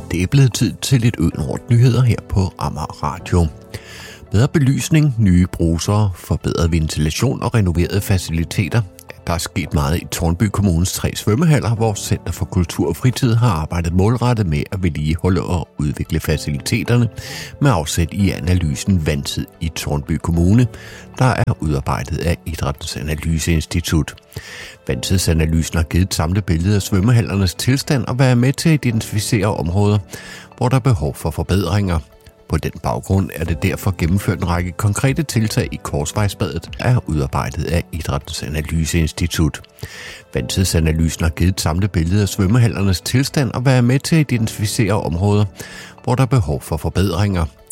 Det er blevet tid til lidt Ø-Nord nyheder her på Amager Radio. Bedre belysning, nye brusere, forbedret ventilation og renoverede faciliteter. Der er sket meget i Tårnby Kommunes 3 svømmehaller, hvor Center for Kultur og Fritid har arbejdet målrettet med at vedligeholde og udvikle faciliteterne med afsæt i analysen Vandtid i Tårnby Kommune, der er udarbejdet af Idrættens Analyseinstitut. Vandtidsanalysen har givet et samlet billede af svømmehallernes tilstand og været med til at identificere områder, hvor der er behov for forbedringer. På den baggrund er det derfor gennemført en række konkrete tiltag i Korsvejsbadet, der er udarbejdet af Idrættens Analyseinstitut. Vandtidsanalysen har givet et samlet billede af svømmehallernes tilstand og været med til at identificere områder, hvor der er behov for forbedringer.